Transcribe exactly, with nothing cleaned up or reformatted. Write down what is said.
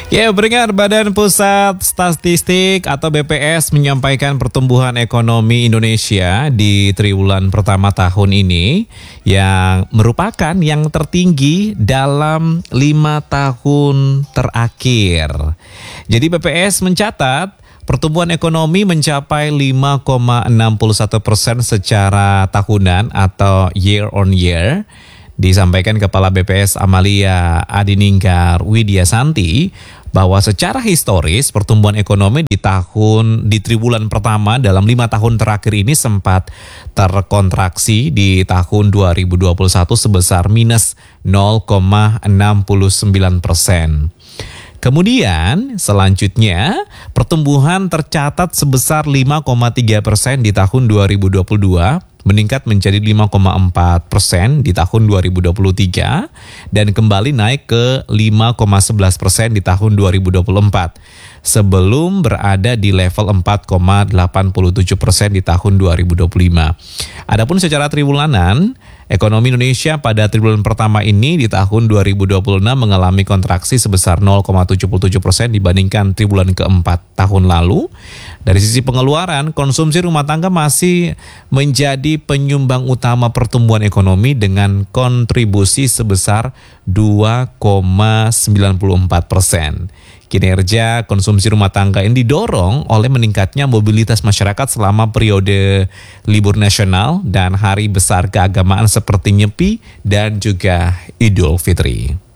Ya, peringkat Badan Pusat Statistik atau B P S menyampaikan pertumbuhan ekonomi Indonesia di triwulan pertama tahun ini yang merupakan yang tertinggi dalam lima tahun terakhir. Jadi B P S mencatat pertumbuhan ekonomi mencapai lima koma enam satu persen secara tahunan atau year on year. Disampaikan Kepala B P S Amalia Adininggar Widyasanti bahwa secara historis pertumbuhan ekonomi di tahun di triwulan pertama dalam lima tahun terakhir ini sempat terkontraksi di tahun dua ribu dua puluh satu sebesar minus nol koma enam sembilan persen. Kemudian selanjutnya pertumbuhan tercatat sebesar lima koma tiga persen di tahun dua ribu dua puluh dua, meningkat menjadi lima koma empat persen di tahun dua ribu dua puluh tiga dan kembali naik ke lima koma sebelas persen di tahun dua ribu dua puluh empat sebelum berada di level empat koma delapan tujuh persen di tahun dua ribu dua puluh lima. Adapun secara triwulanan, ekonomi Indonesia pada triwulan pertama ini di tahun dua ribu dua puluh enam mengalami kontraksi sebesar nol koma tujuh tujuh persen dibandingkan triwulan keempat tahun lalu. Dari sisi pengeluaran, konsumsi rumah tangga masih menjadi penyumbang utama pertumbuhan ekonomi dengan kontribusi sebesar dua koma sembilan empat persen. Kinerja konsumsi rumah tangga ini didorong oleh meningkatnya mobilitas masyarakat selama periode libur nasional dan hari besar keagamaan seperti Nyepi dan juga Idul Fitri.